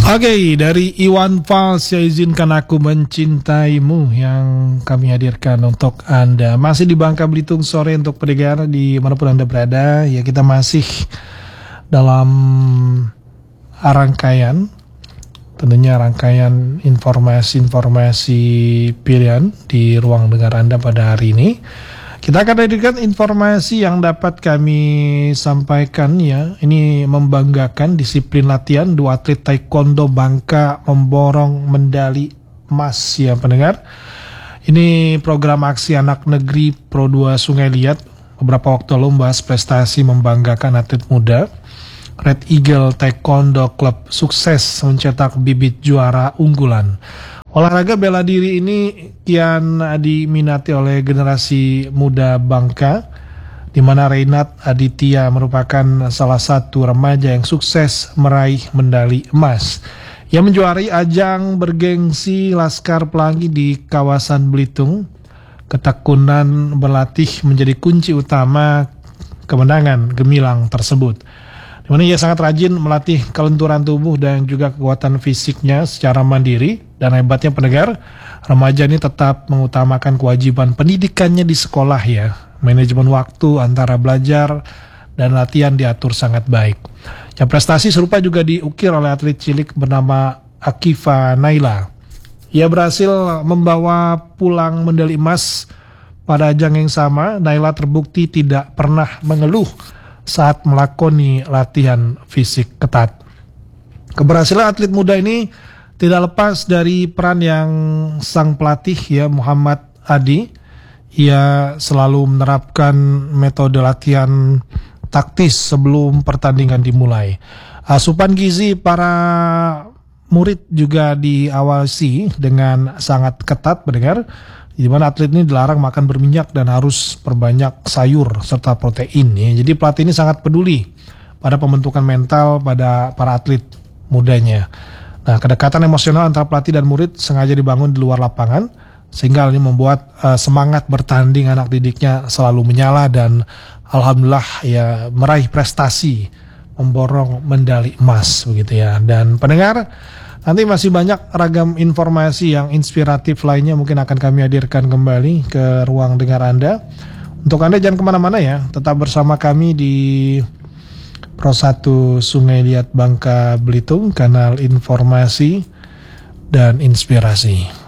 Oke, dari Iwan Fals, ya izinkan aku mencintaimu yang kami hadirkan untuk Anda. Masih di Bangka Belitung sore untuk pendengar di manapun Anda berada. Ya, kita masih dalam rangkaian, tentunya rangkaian informasi-informasi pilihan di ruang dengar Anda pada hari ini. Kita akan hadirkan informasi yang dapat kami sampaikan ya. Ini membanggakan disiplin latihan dua atlet taekwondo Bangka memborong medali emas ya pendengar. Ini program aksi anak negeri Pro 2 Sungai Liat beberapa waktu lalu membahas prestasi membanggakan atlet muda. Red Eagle Taekwondo Club sukses mencetak bibit juara unggulan. Olahraga bela diri ini kian diminati oleh generasi muda Bangka, di mana Reynat Aditya merupakan salah satu remaja yang sukses meraih medali emas. Ia menjuari ajang bergengsi Laskar Pelangi di kawasan Belitung. Ketekunan berlatih menjadi kunci utama kemenangan gemilang tersebut. Di mana ia sangat rajin melatih kelenturan tubuh dan juga kekuatan fisiknya secara mandiri. Dan hebatnya pendengar, remaja ini tetap mengutamakan kewajiban pendidikannya di sekolah ya. Manajemen waktu antara belajar dan latihan diatur sangat baik. Yang prestasi serupa juga diukir oleh atlet cilik bernama Akifa Naila. Ia berhasil membawa pulang medali emas pada ajang yang sama. Naila terbukti tidak pernah mengeluh saat melakoni latihan fisik ketat. Keberhasilan atlet muda ini tidak lepas dari peran yang sang pelatih ya Muhammad Adi. Ia selalu menerapkan metode latihan taktis sebelum pertandingan dimulai. Asupan gizi para murid juga diawasi dengan sangat ketat pendengar, di mana atlet ini dilarang makan berminyak dan harus perbanyak sayur serta protein ya. Jadi pelatih ini sangat peduli pada pembentukan mental pada para atlet mudanya. Nah, kedekatan emosional antara pelatih dan murid sengaja dibangun di luar lapangan, sehingga ini membuat semangat bertanding anak didiknya selalu menyala dan alhamdulillah ya meraih prestasi memborong medali emas begitu ya. Dan pendengar, nanti masih banyak ragam informasi yang inspiratif lainnya mungkin akan kami hadirkan kembali ke ruang dengar Anda. Untuk Anda jangan kemana-mana ya, tetap bersama kami di Pro 1 Sungai Liat Bangka Belitung, kanal informasi dan inspirasi.